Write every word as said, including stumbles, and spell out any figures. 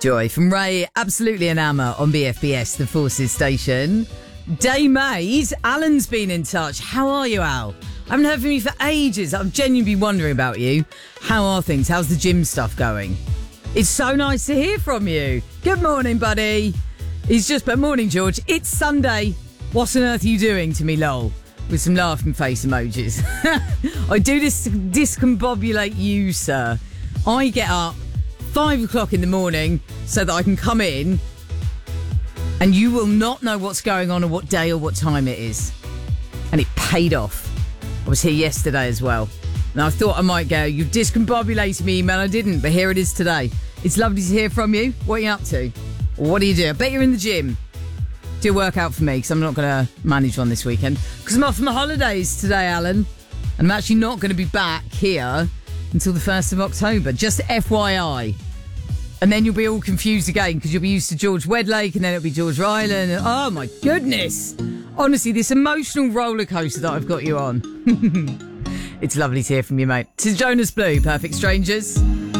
Joy from Ray, absolutely an Amma on B F B S, the Forces station. Day Mays, Alan's been in touch. How are you, Al? I haven't heard from you for ages. I'm genuinely wondering about you. How are things? How's the gym stuff going? It's so nice to hear from you. Good morning, buddy. He's just put, morning, George. It's Sunday. What on earth are you doing to me, lol? With some laughing face emojis. I do this discombobulate you, sir. I get up five o'clock in the morning so that I can come in and you will not know what's going on or what day or what time it is. And it paid off. I was here yesterday as well. And I thought I might go, you've discombobulated me email. I didn't, but here it is today. It's lovely to hear from you. What are you up to? What do you do? I bet you're in the gym. Do a workout for me because I'm not going to manage one this weekend. Because I'm off on my holidays today, Alan. And I'm actually not going to be back here until the first of October. Just F Y I. And then you'll be all confused again because you'll be used to George Wedlake and then it'll be George Ryland. And, oh, my goodness. Honestly, this emotional roller coaster that I've got you on. It's lovely to hear from you, mate. To Jonas Blue, Perfect Strangers.